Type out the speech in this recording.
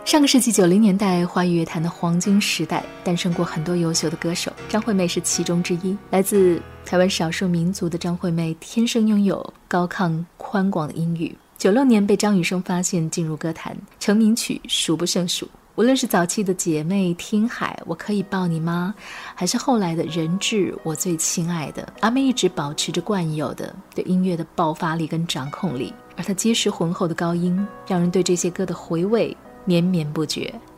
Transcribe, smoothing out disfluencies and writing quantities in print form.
上个世纪90年代华语乐坛的黄金时代，诞生过很多优秀的歌手，张惠妹是其中之一。来自台湾少数民族的张惠妹天生拥有高亢宽广的音域，96年被张雨生发现进入歌坛，成名曲数不胜数。无论是早期的姐妹听海我可以抱你吗，还是后来的人质我最亲爱的，阿妹一直保持着惯有的对音乐的爆发力跟掌控力，而她结实浑厚的高音让人对这些歌的回味绵绵不绝。